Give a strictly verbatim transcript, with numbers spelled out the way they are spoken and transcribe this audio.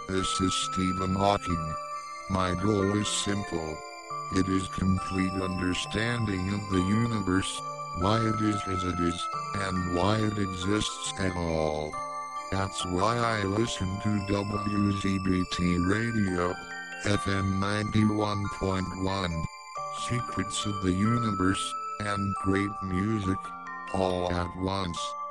This is Stephen Hawking. My goal is simple. It is complete understanding of the universe, why it is as it is, and why it exists at all. That's why I listen to W Z B T Radio, F M ninety-one point one. Secrets of the universe, and great music, all at once.